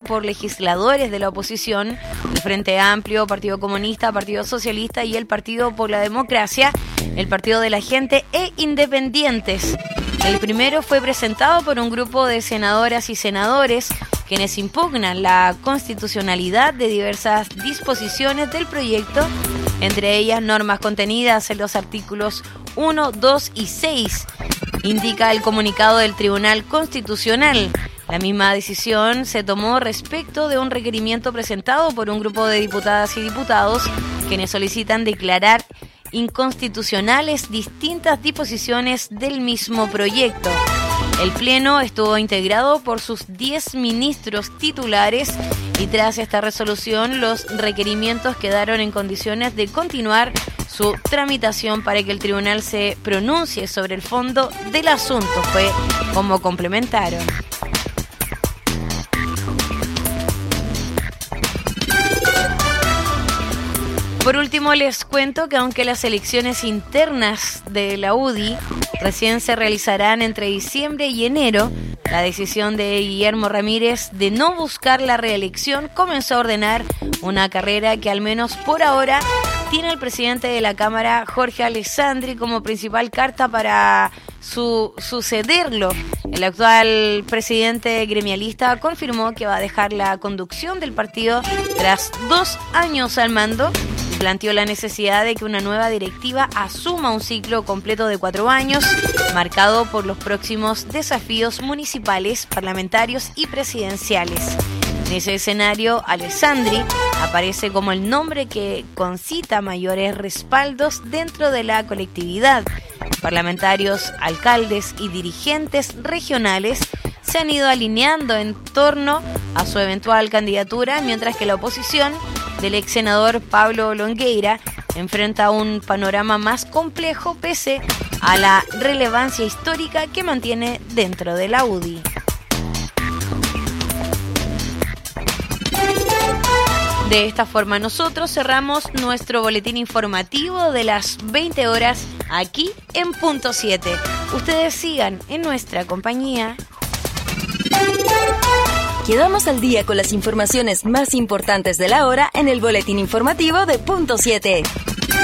por legisladores de la oposición, el Frente Amplio, Partido Comunista, Partido Socialista y el Partido por la Democracia, el Partido de la Gente e independientes. El primero fue presentado por un grupo de senadoras y senadores quienes impugnan la constitucionalidad de diversas disposiciones del proyecto, entre ellas normas contenidas en los artículos 1, 2 y 6, indica el comunicado del Tribunal Constitucional. La misma decisión se tomó respecto de un requerimiento presentado por un grupo de diputadas y diputados quienes solicitan declarar inconstitucionales distintas disposiciones del mismo proyecto. El Pleno estuvo integrado por sus 10 ministros titulares y tras esta resolución los requerimientos quedaron en condiciones de continuar su tramitación para que el tribunal se pronuncie sobre el fondo del asunto. Fue como complementaron. Por último, les cuento que aunque las elecciones internas de la UDI recién se realizarán entre diciembre y enero, la decisión de Guillermo Ramírez de no buscar la reelección comenzó a ordenar una carrera que al menos por ahora tiene el presidente de la Cámara, Jorge Alessandri, como principal carta para sucederlo. El actual presidente gremialista confirmó que va a dejar la conducción del partido tras 2 años al mando. Planteó la necesidad de que una nueva directiva asuma un ciclo completo de 4 años, marcado por los próximos desafíos municipales, parlamentarios y presidenciales. En ese escenario, Alessandri aparece como el nombre que concita mayores respaldos dentro de la colectividad. Parlamentarios, alcaldes y dirigentes regionales se han ido alineando en torno a su eventual candidatura, mientras que la oposición del ex senador Pablo Longueira enfrenta un panorama más complejo pese a la relevancia histórica que mantiene dentro de la UDI. De esta forma nosotros cerramos nuestro boletín informativo de las 20 horas aquí en Punto 7. Ustedes sigan en nuestra compañía. Quedamos al día con las informaciones más importantes de la hora en el boletín informativo de Punto 7.